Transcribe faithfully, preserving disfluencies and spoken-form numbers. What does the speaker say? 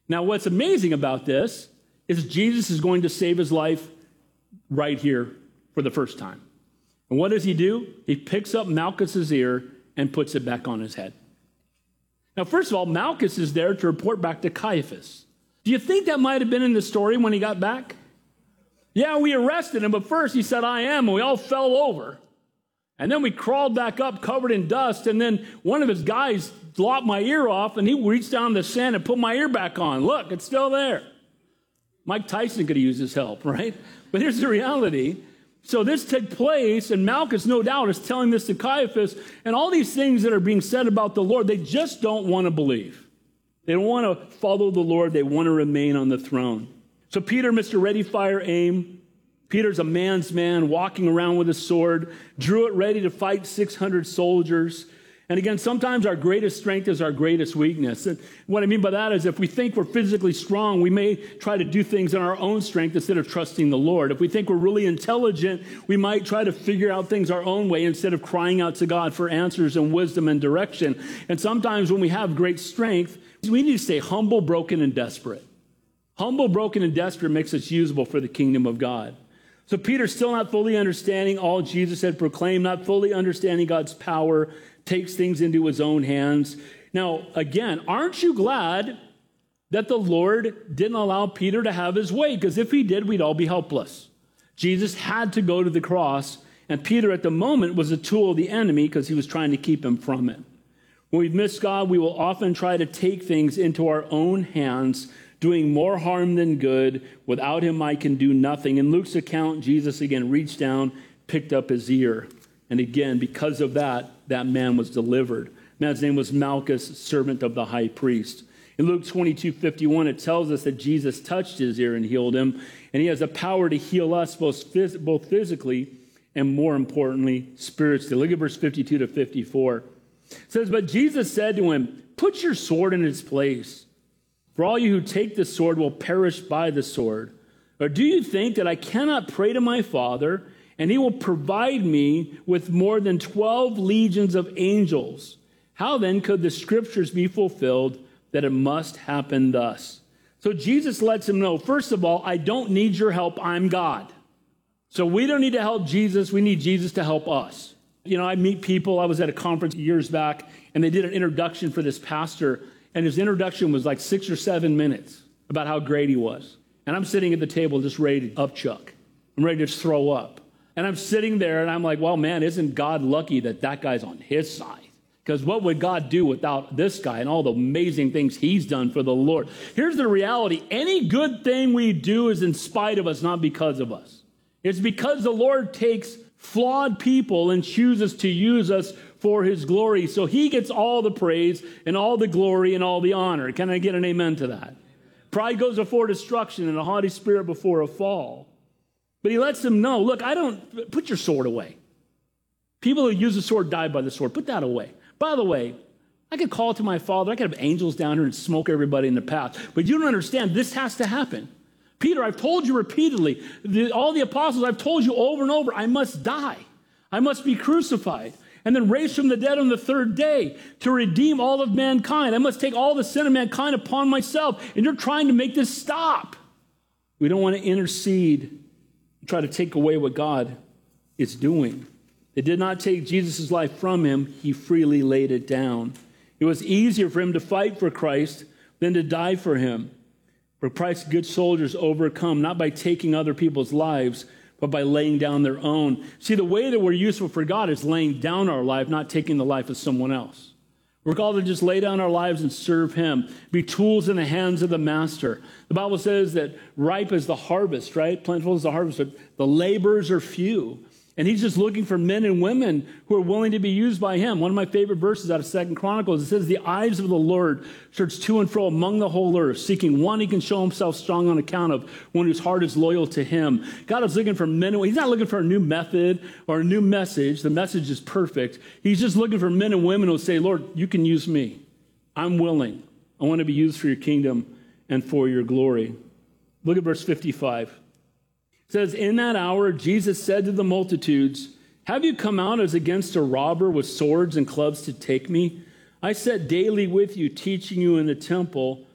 Now, what's amazing about this is Jesus is going to save his life right here for the first time. And what does he do? He picks up Malchus's ear and puts it back on his head. Now, first of all, Malchus is there to report back to Caiaphas. Do you think that might have been in the story when he got back? Yeah, we arrested him, but first he said, I am, and we all fell over. And then we crawled back up covered in dust, and then one of his guys lopped my ear off, and he reached down in the sand and put my ear back on. Look, it's still there. Mike Tyson could have used his help, right? But here's the reality. So this took place, and Malchus, no doubt, is telling this to Caiaphas, and all these things that are being said about the Lord, they just don't want to believe. They don't want to follow the Lord. They want to remain on the throne. So Peter, Mister Ready, Fire, Aim. Peter's a man's man walking around with a sword, drew it ready to fight six hundred soldiers. And again, sometimes our greatest strength is our greatest weakness. And what I mean by that is if we think we're physically strong, we may try to do things in our own strength instead of trusting the Lord. If we think we're really intelligent, we might try to figure out things our own way instead of crying out to God for answers and wisdom and direction. And sometimes when we have great strength, we need to stay humble, broken, and desperate. Humble, broken, and desperate makes us usable for the kingdom of God. So Peter, still not fully understanding all Jesus had proclaimed, not fully understanding God's power, takes things into his own hands. Now, again, aren't you glad that the Lord didn't allow Peter to have his way? Because if he did, we'd all be helpless. Jesus had to go to the cross, and Peter at the moment was a tool of the enemy because he was trying to keep him from it. When we've missed God, we will often try to take things into our own hands, doing more harm than good. Without him, I can do nothing. In Luke's account, Jesus again reached down, picked up his ear. And again, because of that, that man was delivered. Man's name was Malchus, servant of the high priest. In Luke twenty-two fifty-one, it tells us that Jesus touched his ear and healed him. And he has the power to heal us both, phys- both physically and, more importantly, spiritually. Look at verse fifty-two to fifty-four. It says, but Jesus said to him, put your sword in its place. For all you who take the sword will perish by the sword. Or do you think that I cannot pray to my Father, and he will provide me with more than twelve legions of angels? How then could the scriptures be fulfilled that it must happen thus? So Jesus lets him know, first of all, I don't need your help. I'm God. So we don't need to help Jesus. We need Jesus to help us. You know, I meet people. I was at a conference years back, and they did an introduction for this pastor, and his introduction was like six or seven minutes about how great he was. And I'm sitting at the table just ready to upchuck. I'm ready to just throw up. And I'm sitting there, and I'm like, well, man, isn't God lucky that that guy's on his side? Because what would God do without this guy and all the amazing things he's done for the Lord? Here's the reality. Any good thing we do is in spite of us, not because of us. It's because the Lord takes flawed people and chooses to use us for his glory. So he gets all the praise and all the glory and all the honor. Can I get an amen to that? Pride goes before destruction and a haughty spirit before a fall. But he lets them know, look, I don't, put your sword away. People who use the sword die by the sword. Put that away. By the way, I could call to my Father. I could have angels down here and smoke everybody in the path. But you don't understand, this has to happen. Peter, I've told you repeatedly, the, all the apostles, I've told you over and over, I must die. I must be crucified and then raised from the dead on the third day to redeem all of mankind. I must take all the sin of mankind upon myself. And you're trying to make this stop. We don't want to intercede and try to take away what God is doing. It did not take Jesus' life from him. He freely laid it down. It was easier for him to fight for Christ than to die for him. For Christ's good soldiers overcome, not by taking other people's lives, but by laying down their own. See, the way that we're useful for God is laying down our life, not taking the life of someone else. We're called to just lay down our lives and serve him, be tools in the hands of the master. The Bible says that ripe is the harvest, right? Plentiful is the harvest, but the laborers are few. And he's just looking for men and women who are willing to be used by him. One of my favorite verses out of Second Chronicles, it says, the eyes of the Lord search to and fro among the whole earth, seeking one he can show himself strong on account of, one whose heart is loyal to him. God is looking for men and women. He's not looking for a new method or a new message. The message is perfect. He's just looking for men and women who say, Lord, you can use me. I'm willing. I want to be used for your kingdom and for your glory. Look at verse fifty-five. It says, in that hour, Jesus said to the multitudes, have you come out as against a robber with swords and clubs to take me? I sat daily with you, teaching you in the temple,